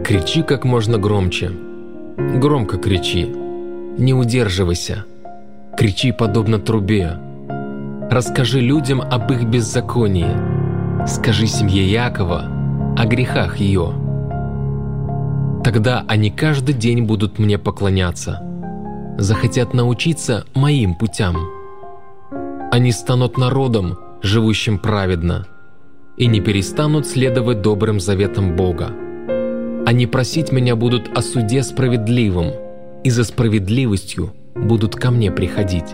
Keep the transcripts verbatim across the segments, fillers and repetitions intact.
Кричи как можно громче. Громко кричи. Не удерживайся. Кричи подобно трубе. Расскажи людям об их беззаконии. Скажи семье Иакова о грехах ее. Тогда они каждый день будут мне поклоняться, захотят научиться моим путям. Они станут народом, живущим праведно, и не перестанут следовать добрым заветам Бога. Они просить меня будут о суде справедливом, и за справедливостью будут ко мне приходить.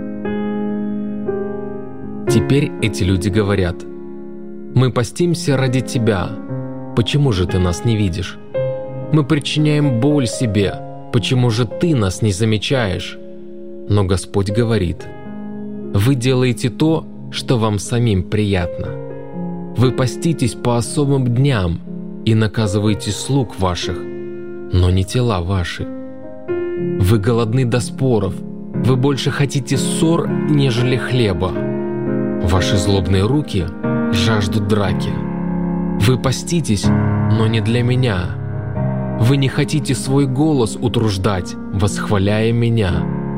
Теперь эти люди говорят: «Мы постимся ради Тебя, почему же Ты нас не видишь? Мы причиняем боль себе, почему же Ты нас не замечаешь?» Но Господь говорит: «Вы делаете то, что вам самим приятно. Вы поститесь по особым дням и наказываете слуг ваших, но не тела ваши. Вы голодны до споров, вы больше хотите ссор, нежели хлеба. Ваши злобные руки жаждут драки. Вы поститесь, но не для меня. Вы не хотите свой голос утруждать, восхваляя меня.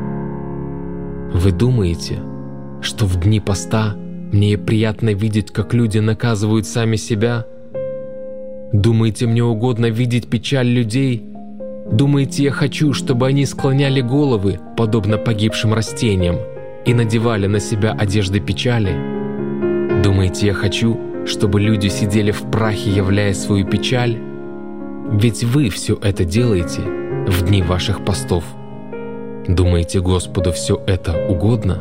Вы думаете, что в дни поста мне приятно видеть, как люди наказывают сами себя? Думаете, мне угодно видеть печаль людей? Думаете, я хочу, чтобы они склоняли головы, подобно погибшим растениям, и надевали на себя одежды печали? Думаете, я хочу, чтобы люди сидели в прахе, являя свою печаль? Ведь вы все это делаете в дни ваших постов. Думаете, Господу все это угодно?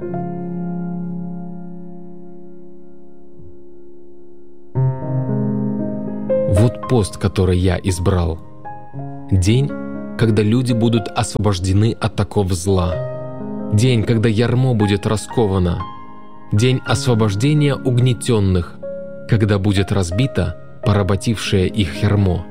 Вот пост, который я избрал. День, когда люди будут освобождены от такого зла. День, когда ярмо будет расковано. День освобождения угнетенных, когда будет разбито поработившее их ярмо.